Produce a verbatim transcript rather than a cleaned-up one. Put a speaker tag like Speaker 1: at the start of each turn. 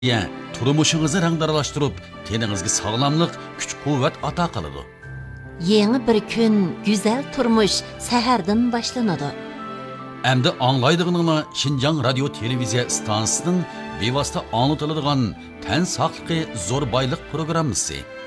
Speaker 1: Ya, turmushingizni rangdaralashtirib, teningizga sog'lomlik, kuch-quvvat ato qiladi.
Speaker 2: Yangi bir kun, go'zal turmush sahardan boshlanadi.
Speaker 1: Endi anglaydiganingni Xinjiang radio televiziya stansiyasining bevosita anglatiladigan tan saqligi zo'r boylik programmasi.